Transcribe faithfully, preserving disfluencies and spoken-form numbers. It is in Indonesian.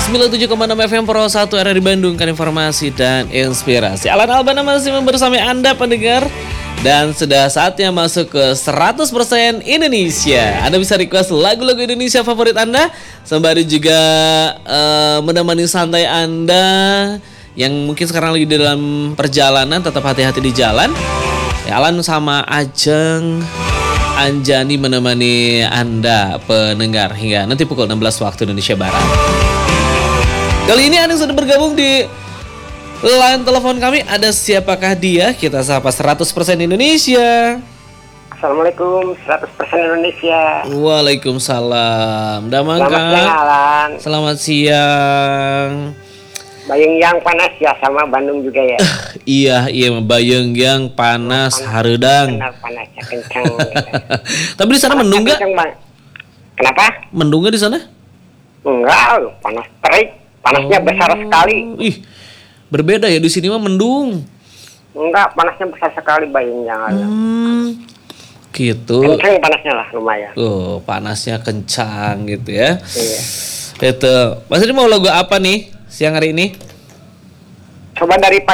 sembilan puluh tujuh koma enam F M Pro satu R R I Bandung kan informasi dan inspirasi. Alan Albana masih bersama Anda pendengar. Dan sudah saatnya masuk ke seratus persen Indonesia. Anda bisa request lagu-lagu Indonesia favorit Anda, sembari juga uh, menemani santai Anda yang mungkin sekarang lagi dalam perjalanan. Tetap hati-hati di jalan. Ya, Alan sama Ajeng Anjani menemani Anda pendengar hingga nanti pukul enam belas waktu Indonesia Barat. Kali ini Anda sudah bergabung di line telepon kami. Ada siapakah dia? Kita sapa seratus persen Indonesia. Assalamualaikum, seratus persen Indonesia. Waalaikumsalam. Damang Selamat siang, Alan. Selamat siang. Bayang yang panas ya, sama Bandung juga ya. Iya, iya, bayang yang panas, panas hareudang. Benar panasnya kencang. Tapi di sana mendung nggak? Kenapa? Mendung nggak di sana? Enggak, panas terik. Panasnya oh, besar sekali. Ih, berbeda ya, di sini mah mendung. Enggak, panasnya besar sekali bayangnya. Hmm, gitu. Kencang panasnya lah, lumayan. Oh, panasnya kencang gitu ya. Iya. Itu. Mas ini mau lagu apa nih siang hari ini? Coba dari